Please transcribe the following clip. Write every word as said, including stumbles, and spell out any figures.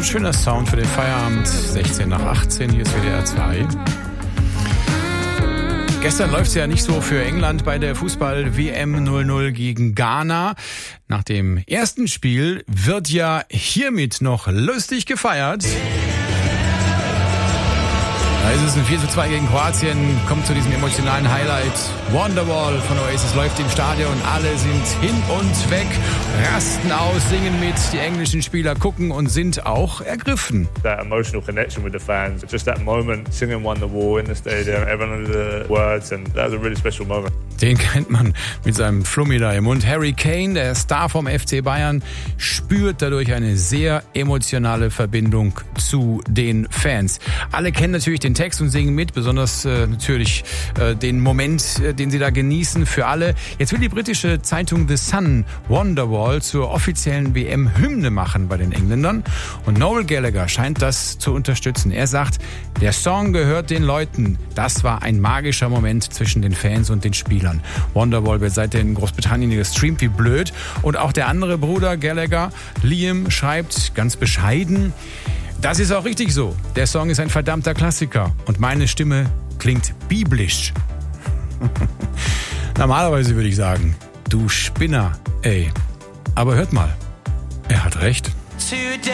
schöner Sound für den Feierabend. sechzehn nach achtzehn, hier ist W D R zwei. Gestern läuft es ja nicht so für England bei der Fußball-W M null null gegen Ghana. Nach dem ersten Spiel wird ja hiermit noch lustig gefeiert. Da ist es ein vier zu zwei gegen Kroatien, kommt zu diesem emotionalen Highlight. Wonderwall von Oasis läuft im Stadion, alle sind hin und weg, rasten aus, singen mit, die englischen Spieler gucken und sind auch ergriffen. That emotional connection with the fans, just that moment, singing Wonderwall in the stadium, everyone under the words, and that was a really special moment. Den kennt man mit seinem Flummi da im Mund. Harry Kane, der Star vom F C Bayern, spürt dadurch eine sehr emotionale Verbindung zu den Fans. Alle kennen natürlich den Text und singen mit, besonders äh, natürlich äh, den Moment, äh, den sie da genießen für alle. Jetzt will die britische Zeitung The Sun Wonderwall zur offiziellen W M-Hymne machen bei den Engländern und Noel Gallagher scheint das zu unterstützen. Er sagt, der Song gehört den Leuten. Das war ein magischer Moment zwischen den Fans und den Spielern. Wonderwall wird seitdem in Großbritannien gestreamt wie blöd. Und auch der andere Bruder Gallagher, Liam, schreibt ganz bescheiden, das ist auch richtig so. Der Song ist ein verdammter Klassiker und meine Stimme klingt biblisch. Normalerweise würde ich sagen, du Spinner, ey. Aber hört mal, er hat recht.